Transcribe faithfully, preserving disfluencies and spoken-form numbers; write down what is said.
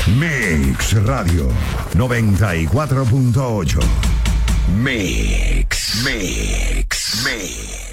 Mix Radio noventa y cuatro punto ocho. Mix, Mix, Mix.